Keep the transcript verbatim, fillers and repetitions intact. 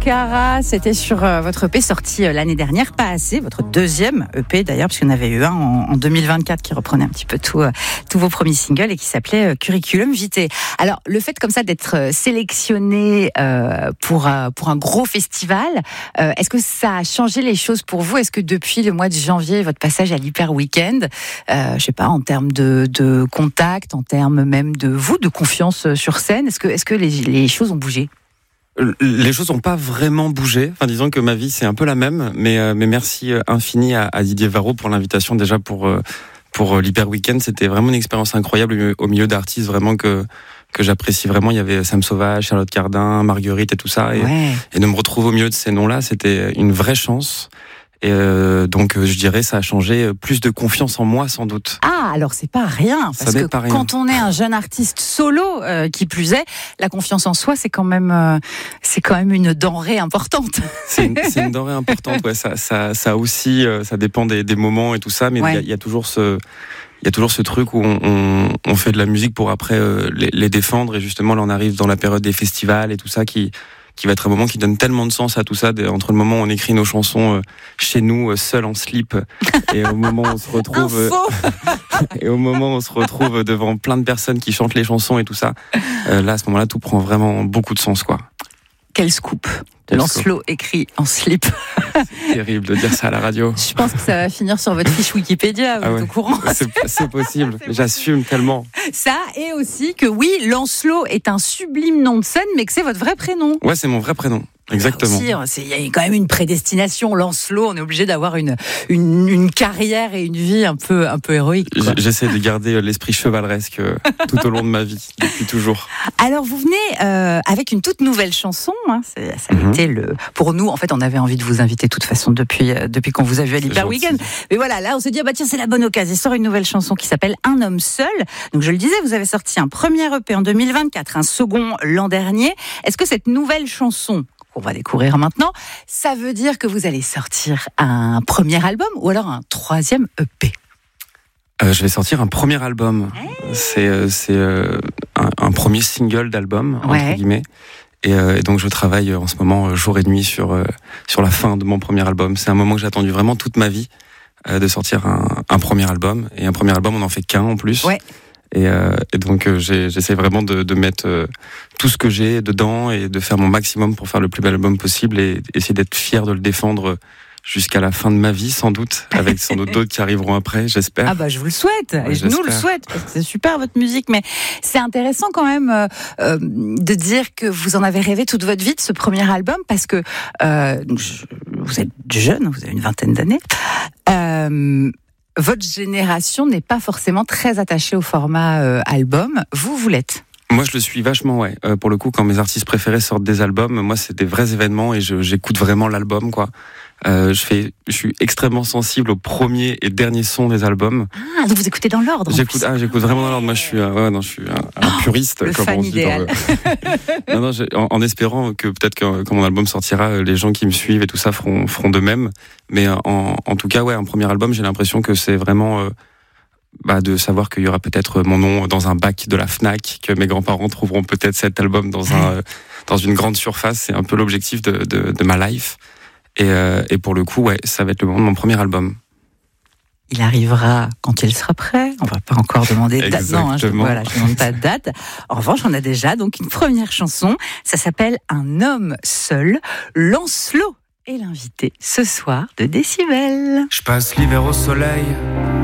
Chiara, c'était sur euh, votre E P sorti euh, l'année dernière, Pas assez, votre deuxième E P d'ailleurs, parce qu'il y en avait eu un en, en deux mille vingt-quatre qui reprenait un petit peu tout, euh, tous vos premiers singles et qui s'appelait euh, Curriculum Vitae. Alors, le fait comme ça d'être euh, sélectionné euh, pour, euh, pour un gros festival, euh, est-ce que ça a changé les choses pour vous ? Est-ce que depuis le mois de janvier, votre passage à l'Hyper Weekend, euh, je sais pas, en termes de, de contact, en termes même de vous, de confiance sur scène, est-ce que, est-ce que les, les choses ont bougé ? Les choses n'ont pas vraiment bougé. Enfin, disons que ma vie c'est un peu la même, mais euh, mais merci infini à, à Didier Varro pour l'invitation déjà pour euh, pour l'Hyper Weekend. C'était vraiment une expérience incroyable au milieu d'artistes vraiment que que j'apprécie vraiment. Il y avait Sam Sauvage, Charlotte Cardin, Marguerite et tout ça, et, ouais. et de me retrouver au milieu de ces noms-là, c'était une vraie chance. Et euh, donc je dirais ça a changé, plus de confiance en moi sans doute. Ah, alors c'est pas rien, parce que pas rien. Quand on est un jeune artiste solo, euh, qui plus est, la confiance en soi c'est quand même euh, c'est quand même une denrée importante. C'est une, c'est une denrée importante, ouais. Ça, ça, ça aussi, euh, ça dépend des, des moments et tout ça, mais il ouais. y, y a toujours ce, il y a toujours ce truc où on, on, on fait de la musique pour après euh, les, les défendre, et justement là on arrive dans la période des festivals et tout ça qui qui va être un moment qui donne tellement de sens à tout ça, entre le moment où on écrit nos chansons euh, chez nous, euh, seul en slip, et au moment où on se retrouve, euh, et au moment où on se retrouve devant plein de personnes qui chantent les chansons et tout ça, euh, là à ce moment-là tout prend vraiment beaucoup de sens, quoi. Quel scoop! Lancelot écrit en slip. C'est terrible de dire ça à la radio. Je pense que ça va finir sur votre fiche Wikipédia, vous ah ouais. êtes au courant? C'est, c'est possible, c'est j'assume possible. Tellement. Ça, et aussi que oui, Lancelot est un sublime nom de scène, mais que c'est votre vrai prénom. Ouais, c'est mon vrai prénom. Exactement. Il y a quand même une prédestination. Lancelot, on est obligé d'avoir une, une, une carrière et une vie un peu, un peu héroïque. Quoi. J'essaie de garder l'esprit chevaleresque tout au long de ma vie, depuis toujours. Alors, vous venez euh, avec une toute nouvelle chanson. Hein. C'est, ça a mm-hmm. été le, pour nous, en fait, on avait envie de vous inviter de toute façon depuis, euh, depuis qu'on vous a vu à l'Hyper Weekend. Mais voilà, là, on s'est dit, ah bah tiens, c'est la bonne occasion. Il sort une nouvelle chanson qui s'appelle Un homme seul. Donc, je le disais, vous avez sorti un premier E P en deux mille vingt-quatre, un second l'an dernier. Est-ce que cette nouvelle chanson qu'on va découvrir maintenant, ça veut dire que vous allez sortir un premier album ou alors un troisième E P? euh, Je vais sortir un premier album. Hey. C'est, euh, c'est euh, un, un premier single d'album, ouais. entre guillemets. Et, euh, et donc je travaille en ce moment jour et nuit sur, euh, sur la fin de mon premier album. C'est un moment que j'ai attendu vraiment toute ma vie, euh, de sortir un, un premier album. Et un premier album, on n'en fait qu'un en plus. Ouais. Et, euh, et donc euh, j'ai, j'essaie vraiment de, de mettre euh, tout ce que j'ai dedans et de faire mon maximum pour faire le plus bel album possible et essayer d'être fier de le défendre jusqu'à la fin de ma vie, sans doute, avec sans doute d'autres qui arriveront après, j'espère. Ah bah je vous le souhaite, ouais, et je nous le souhaite, parce que c'est super votre musique, mais c'est intéressant quand même euh, euh, de dire que vous en avez rêvé toute votre vie de ce premier album, parce que euh, je, vous êtes jeune, vous avez une vingtaine d'années. Euh, Votre génération n'est pas forcément très attachée au format euh, album. Vous, vous l'êtes? Moi, je le suis vachement, ouais. Euh, pour le coup, quand mes artistes préférés sortent des albums, moi, c'est des vrais événements et je, j'écoute vraiment l'album, quoi. Euh, je fais, je suis extrêmement sensible au premier et dernier son des albums. Ah, donc vous écoutez dans l'ordre. J'écoute, ah, j'écoute vraiment dans l'ordre. Moi, je suis, euh, ouais, non, je suis un, un puriste, oh, comme on dit. Idéal. Dans le... non, non, j'ai, en, en espérant que peut-être que quand mon album sortira, les gens qui me suivent et tout ça feront, feront de même. Mais en, en tout cas, ouais, un premier album, j'ai l'impression que c'est vraiment, euh, bah, de savoir qu'il y aura peut-être mon nom dans un bac de la Fnac, que mes grands-parents trouveront peut-être cet album dans un, euh, dans une grande surface. C'est un peu l'objectif de, de, de ma life. Et, euh, et pour le coup, ouais, ça va être le moment de mon premier album. Il arrivera quand il sera prêt. On va pas encore demander de date. Non, hein, je, voilà, je demande pas de date. En revanche, on a déjà donc une première chanson. Ça s'appelle Un homme seul. Lancelot est l'invité ce soir de Décibel. Je passe l'hiver au soleil,